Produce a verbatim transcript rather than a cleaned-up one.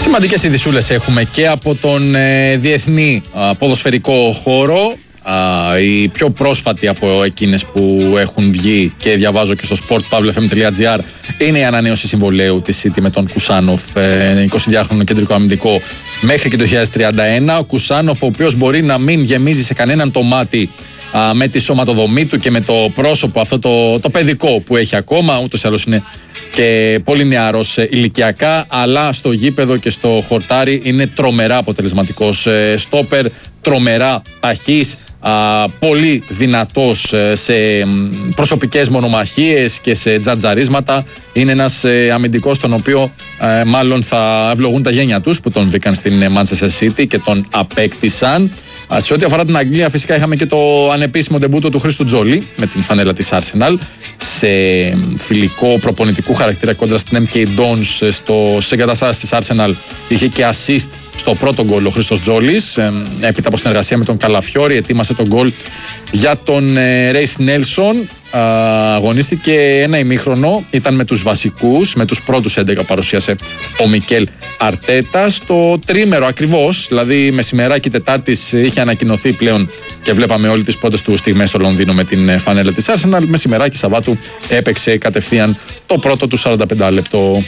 Σημαντικές ειδησούλες έχουμε και από τον ε, διεθνή α, ποδοσφαιρικό χώρο. Α, η πιο πρόσφατη από εκείνες που έχουν βγει και διαβάζω και στο σπορτ παύλα εφ εμ τελεία τζι άρ είναι η ανανέωση συμβολαίου της City με τον Κουσάνοφ, ε, εικοσιδυάχρονο κεντρικό αμυντικό, μέχρι και το δύο χιλιάδες τριάντα ένα. Ο Κουσάνοφ, ο οποίος μπορεί να μην γεμίζει σε κανέναν το μάτι α, με τη σωματοδομή του και με το πρόσωπο αυτό το, το παιδικό που έχει ακόμα, ούτως ή άλλως είναι και πολύ νεαρός ε, ηλικιακά, αλλά στο γήπεδο και στο χορτάρι είναι τρομερά αποτελεσματικός ε, στόπερ, τρομερά παχής, α, πολύ δυνατός ε, σε προσωπικές μονομαχίες και σε τζατζαρίσματα. Είναι ένας ε, αμυντικός τον οποίο ε, μάλλον θα ευλογούν τα γένια τους που τον βρήκαν στην Manchester City και τον απέκτησαν. Σε ό,τι αφορά την Αγγλία, φυσικά είχαμε και το ανεπίσημο ντεμπούτο του Χρήστου Τζόλι με την φανέλα της Arsenal σε φιλικό προπονητικού χαρακτήρα κόντρα στην εμ κέι Dons. Στο εγκαταστάσεις της Arsenal είχε και assist στο πρώτο γκολ ο Χρήστος Τζόλις. Έπειτα από συνεργασία με τον Καλαφιόρη, ετοίμασε τον γκολ για τον Ρέις Νέλσον. Αγωνίστηκε ένα ημίχρονο, ήταν με τους βασικούς, με τους πρώτους έντεκα παρουσίασε ο Μικέλ Αρτέτα. Στο τρίμερο ακριβώς, δηλαδή μεσημεράκι Τετάρτης, είχε ανακοινωθεί πλέον και βλέπαμε όλοι τις πρώτες του στιγμές στο Λονδίνο με την φανέλα της Arsenal. Μεσημεράκι Σαββάτου έπαιξε κατευθείαν το πρώτο του σαράντα πέντε λεπτό.